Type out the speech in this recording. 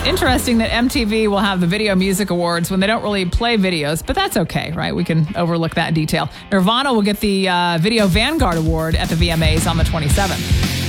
Interesting that MTV will have the Video Music Awards when they don't really play videos, but that's okay, right? We can overlook that detail. Nirvana will get the Video Vanguard Award at the VMAs on the 27th.